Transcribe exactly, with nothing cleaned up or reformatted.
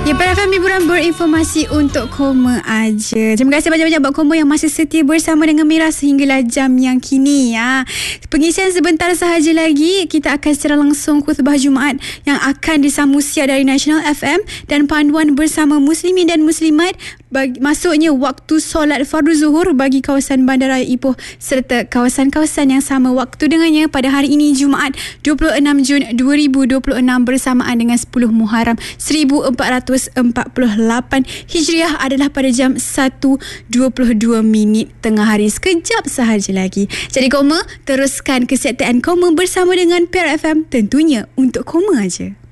Ya, P R F M hiburan berinformasi untuk koma aja. Terima kasih banyak-banyak buat koma yang masih setia bersama dengan Mira sehinggalah jam yang kini. Ya. Pengisian sebentar sahaja lagi, kita akan secara langsung khutbah Jumaat yang akan disambung siar dari National F M dan panduan bersama Muslimin dan Muslimat bagi, masuknya waktu solat fardu zuhur bagi kawasan Bandaraya Ipoh serta kawasan-kawasan yang sama waktu dengannya pada hari ini Jumaat dua puluh enam Jun dua ribu dua puluh enam bersamaan dengan sepuluh Muharram seribu empat ratus empat puluh lapan Hijriah adalah pada jam satu dua puluh dua minit tengah hari. Sekejap sahaja lagi. Jadi koma, teruskan kesetiaan koma bersama dengan P R F M tentunya untuk koma aja.